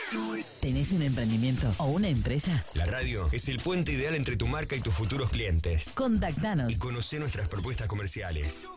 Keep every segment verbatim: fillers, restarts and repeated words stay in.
¿Tenés un emprendimiento o una empresa? La radio es el puente ideal entre tu marca y tus futuros clientes. Contactanos Y conoce nuestras propuestas comerciales.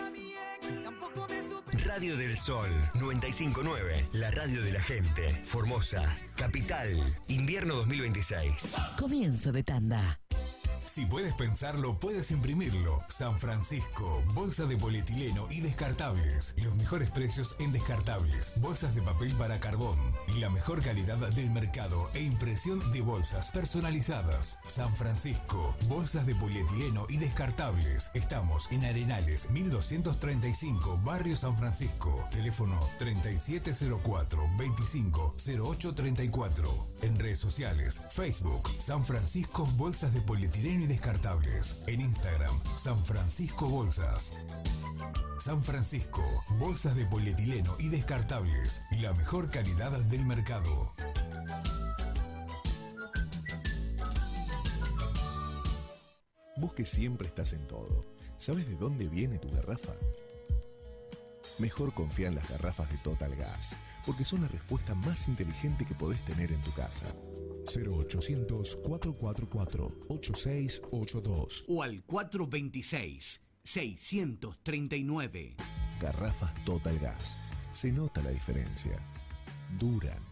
Radio del Sol noventa y cinco punto nueve, la radio de la gente. Formosa, Capital, invierno dos mil veintiséis. Comienzo de tanda. Si puedes pensarlo, puedes imprimirlo. San Francisco, bolsa de polietileno y descartables. Los mejores precios en descartables. Bolsas de papel para carbón. La mejor calidad del mercado e impresión de bolsas personalizadas. San Francisco, bolsas de polietileno y descartables. Estamos en Arenales mil doscientos treinta y cinco, Barrio San Francisco. Teléfono treinta y siete cero cuatro, veinticinco cero ocho treinta y cuatro. En redes sociales, Facebook, San Francisco Bolsas de Polietileno y Descartables. En Instagram, San Francisco Bolsas. San Francisco, bolsas de polietileno y descartables. La mejor calidad del mercado. Vos que siempre estás en todo, ¿sabes de dónde viene tu garrafa? Mejor confía en las garrafas de Total Gas, porque son la respuesta más inteligente que podés tener en tu casa. cero ochocientos, cuatrocientos cuarenta y cuatro, ochenta y seis ochenta y dos o al cuatro veintiséis, seiscientos treinta y nueve. Garrafas Total Gas. Se nota la diferencia. Duran.